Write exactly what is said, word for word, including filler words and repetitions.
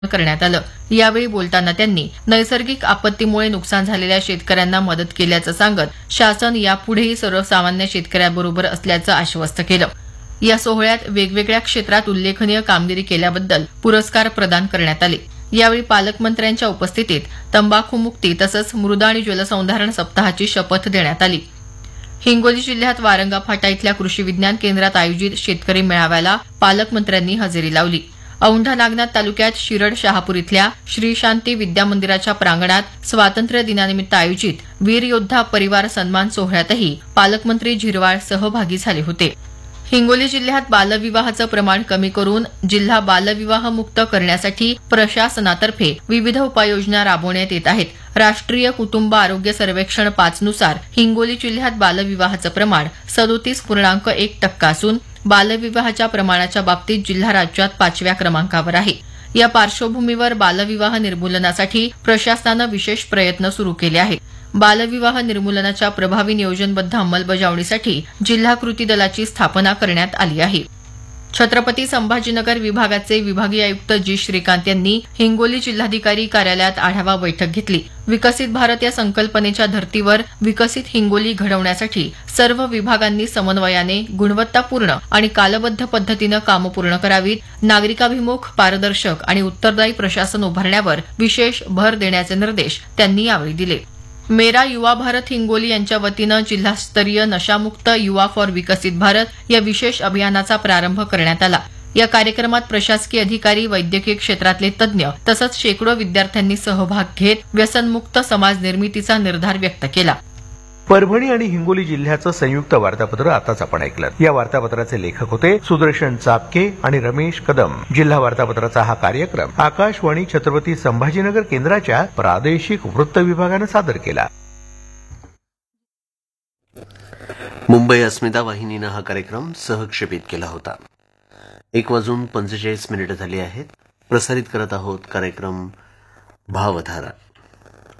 करण्यात आलं। यावेळी बोलताना त्यांनी नैसर्गिक आपत्तीमुळे नुकसान झालेल्या शेतकऱ्यांना मदत केल्याचं सांगत शासन यापुढेही सर्वसामान्य शेतकऱ्यांबरोबर असल्याचं आश्वस्त केलं। या सोहळ्यात वेगवेगळ्या क्षेत्रात उल्लेखनीय कामगिरी केल्याबद्दल पुरस्कार प्रदान करण्यात आले। यावेळी पालकमंत्र्यांच्या उपस्थितीत तंबाखूमुक्ती तसंच मृदा आणि जलसंधारण सप्ताहाची शपथ देण्यात आली। हिंगोली जिल्ह्यात वारंगा फाटा इथल्या कृषी विज्ञान केंद्रात आयोजित शेतकरी मेळाव्याला पालकमंत्र्यांनी हजेरी लावली। औंढा नागनाथ तालुक्यात शिरड शहापूर इथल्या श्री शांती विद्या मंदिराच्या प्रांगणात स्वातंत्र्य दिनानिमित्त आयोजित वीर योद्धा परिवार सन्मान सोहळ्यातही पालकमंत्री झिरवाळ सहभागी झाले होते। हिंगोली जिल्ह्यात बालविवाहाचं प्रमाण कमी करून जिल्हा बालविवाह मुक्त करण्यासाठी प्रशासनातर्फे विविध उपाययोजना राबवण्यात येत आहेत। राष्ट्रीय कुटुंब आरोग्य सर्वेक्षण पाच नुसार हिंगोली जिल्ह्यात बालविवाहाचं प्रमाण सदोतीस पूर्णांक एक टक्का असून बालविवाहाच्या प्रमाणाच्या बाबतीत जिल्हा राज्यात पाचव्या क्रमांकावर आहे। या पार्श्वभूमीवर बालविवाह निर्मूलनासाठी प्रशासनानं विशेष प्रयत्न सुरू केले आहेत। बालविवाह निर्मूलनाच्या प्रभावी नियोजनबद्ध अंमलबजावणीसाठी जिल्हा कृती दलाची स्थापना करण्यात आली आहे। छत्रपती संभाजीनगर विभागाचे विभागीय आयुक्त जी श्रीकांत यांनी हिंगोली जिल्हाधिकारी कार्यालयात आढावा बैठक घेतली। विकसित भारत या संकल्पनेच्या धर्तीवर विकसित हिंगोली घडवण्यासाठी सर्व विभागांनी समन्वयाने गुणवत्तापूर्ण आणि कालबद्ध पद्धतीनं कामं पूर्ण करावीत। नागरिकाभिमुख, पारदर्शक आणि उत्तरदायी प्रशासन उभारण्यावर विशेष भर देण्याचे निर्देश त्यांनी यावेळी दिले। मेरा युवा भारत हिंगोली यांच्या वतीनं जिल्हास्तरीय नशामुक्त युवा फॉर विकसित भारत या विशेष अभियानाचा प्रारंभ करण्यात आला। या कार्यक्रमात प्रशासकीय अधिकारी, वैद्यकीय क्षेत्रातले तज्ज्ञ तसंच शेकडो विद्यार्थ्यांनी सहभाग घेत व्यसनमुक्त समाज निर्मितीचा निर्धार व्यक्त केला। परभणी आणि हिंगोली जिल्ह्याचं संयुक्त वार्तापत्र आताच आपण ऐकलं। या वार्तापत्राचे लेखक होते सुदर्शन चापके आणि रमेश कदम। जिल्हा वार्तापत्राचा हा कार्यक्रम आकाशवाणी छत्रपती संभाजीनगर केंद्राच्या प्रादेशिक वृत्त विभागानं सादर केला। मुंबई अस्मिता वाहिनीनं हा कार्यक्रम सहक्षेपित केला होता। एक वाजून पंचेचाळीस मिनिटं झाली आहेत। प्रसारित करत आहोत कार्यक्रम भावधारा।